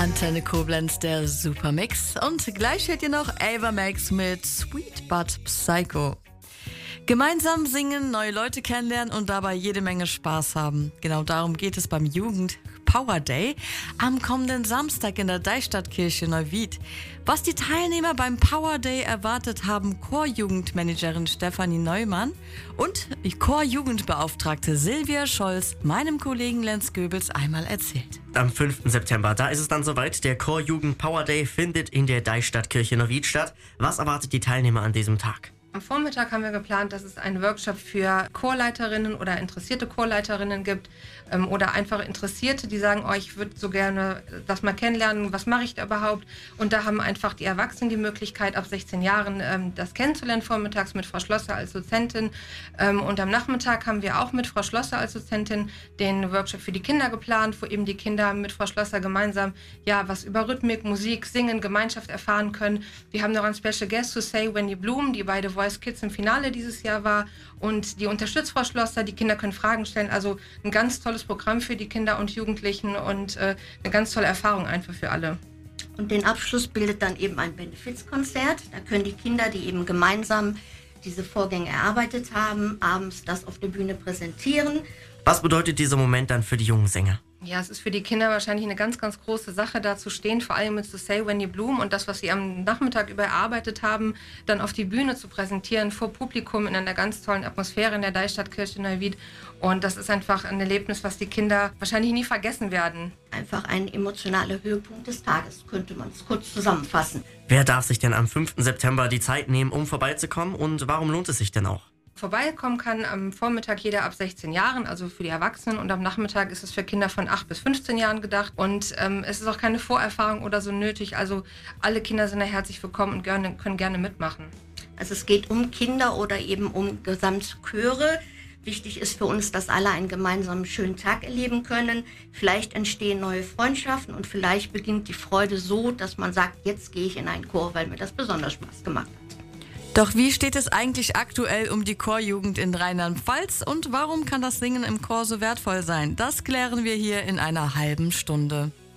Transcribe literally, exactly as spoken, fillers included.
Antenne Koblenz, der Supermix. Und gleich hört ihr noch Ava Max mit Sweet But Psycho. Gemeinsam singen, neue Leute kennenlernen und dabei jede Menge Spaß haben. Genau darum geht es beim Jugend Power Day am kommenden Samstag in der Deichstadtkirche Neuwied. Was die Teilnehmer beim Power Day erwartet, haben Chorjugendmanagerin Stefanie Neumann und Chorjugendbeauftragte Silvia Scholz meinem Kollegen Lenz Goebels einmal erzählt. Am fünften September, da ist es dann soweit. Der Chorjugend Power Day findet in der Deichstadtkirche Neuwied statt. Was erwartet die Teilnehmer an diesem Tag? Am Vormittag haben wir geplant, dass es einen Workshop für Chorleiterinnen oder interessierte Chorleiterinnen gibt ähm, oder einfach Interessierte, die sagen, oh, ich würde so gerne das mal kennenlernen, was mache ich da überhaupt? Und da haben einfach die Erwachsenen die Möglichkeit, ab sechzehn Jahren ähm, das kennenzulernen, vormittags mit Frau Schlosser als Dozentin. Ähm, und am Nachmittag haben wir auch mit Frau Schlosser als Dozentin den Workshop für die Kinder geplant, wo eben die Kinder mit Frau Schlosser gemeinsam ja was über Rhythmik, Musik, Singen, Gemeinschaft erfahren können. Wir haben noch einen Special Guest to Say Wendy Blum, die beide Voice Kids im Finale dieses Jahr war und die unterstützt Frau Schlosser, die Kinder können Fragen stellen, also ein ganz tolles Programm für die Kinder und Jugendlichen und äh, eine ganz tolle Erfahrung einfach für alle. Und den Abschluss bildet dann eben ein Benefizkonzert, da können die Kinder, die eben gemeinsam diese Vorgänge erarbeitet haben, abends das auf der Bühne präsentieren. Was bedeutet dieser Moment dann für die jungen Sänger? Ja, es ist für die Kinder wahrscheinlich eine ganz, ganz große Sache, da zu stehen, vor allem mit To Say Wendy Blum und das, was sie am Nachmittag über erarbeitet haben, dann auf die Bühne zu präsentieren, vor Publikum in einer ganz tollen Atmosphäre in der Deichstadtkirche Neuwied. Und das ist einfach ein Erlebnis, was die Kinder wahrscheinlich nie vergessen werden. Einfach ein emotionaler Höhepunkt des Tages, könnte man es kurz zusammenfassen. Wer darf sich denn am fünften September die Zeit nehmen, um vorbeizukommen und warum lohnt es sich denn auch? Vorbeikommen kann am Vormittag jeder ab sechzehn Jahren, also für die Erwachsenen, und am Nachmittag ist es für Kinder von acht bis fünfzehn Jahren gedacht. Und ähm, es ist auch keine Vorerfahrung oder so nötig, also alle Kinder sind da herzlich willkommen und gerne, können gerne mitmachen. Also es geht um Kinder oder eben um Gesamtchöre. Wichtig ist für uns, dass alle einen gemeinsamen schönen Tag erleben können. Vielleicht entstehen neue Freundschaften und vielleicht beginnt die Freude so, dass man sagt, jetzt gehe ich in einen Chor, weil mir das besonders Spaß gemacht hat. Doch wie steht es eigentlich aktuell um die Chorjugend in Rheinland-Pfalz und warum kann das Singen im Chor so wertvoll sein? Das klären wir hier in einer halben Stunde.